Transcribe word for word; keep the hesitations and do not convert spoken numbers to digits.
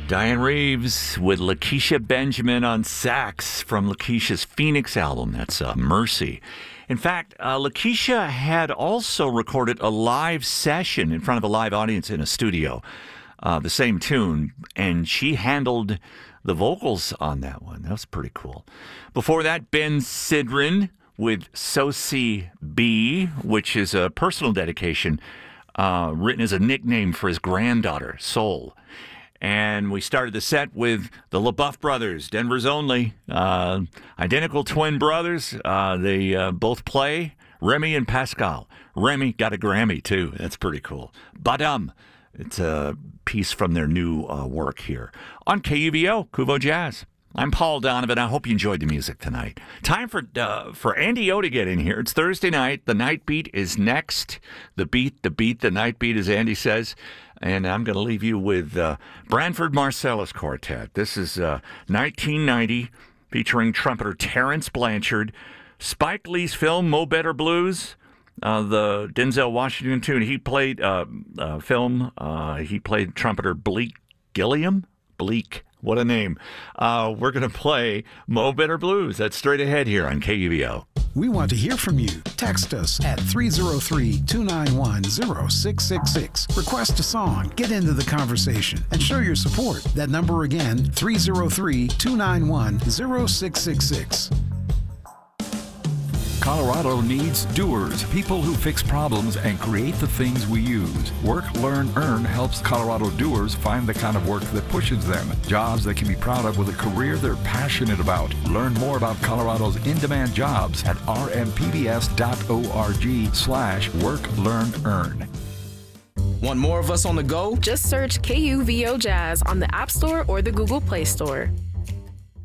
Diane Reeves with Lakeisha Benjamin on sax from Lakeisha's Phoenix album. That's uh, Mercy. In fact, uh, Lakeisha had also recorded a live session in front of a live audience in a studio, uh, the same tune, and she handled the vocals on that one. That was pretty cool. Before that, Ben Sidran with Soci B, which is a personal dedication uh, written as a nickname for his granddaughter, Soul. And we started the set with the LaBeouf brothers, Denver's only, uh, identical twin brothers. Uh, they uh, both play, Remy and Pascal. Remy got a Grammy, too. That's pretty cool. Badum. It's a piece from their new uh, work here on K U V O, Kuvo Jazz. I'm Paul Donovan. I hope you enjoyed the music tonight. Time for uh, for Andy O to get in here. It's Thursday night. The night beat is next. The beat, the beat, the night beat, as Andy says. And I'm going to leave you with uh, Branford Marsalis Quartet. This is uh, nineteen ninety, featuring trumpeter Terrence Blanchard. Spike Lee's film, Mo Better Blues, uh, the Denzel Washington tune. He played uh, uh, film. Uh, he played trumpeter Bleak Gilliam. Bleak. What a name. Uh, we're going to play Mo Better Blues. That's straight ahead here on K U V O. We want to hear from you. Text us at three oh three, two nine one, oh six six six. Request a song, get into the conversation, and show your support. That number again, three oh three, two nine one, oh six six six. Colorado needs doers, people who fix problems and create the things we use. Work, Learn, Earn helps Colorado doers find the kind of work that pushes them. Jobs they can be proud of with a career they're passionate about. Learn more about Colorado's in-demand jobs at rmpbs.org slash work, learn, earn. Want more of us on the go? Just search K U V O Jazz on the App Store or the Google Play Store.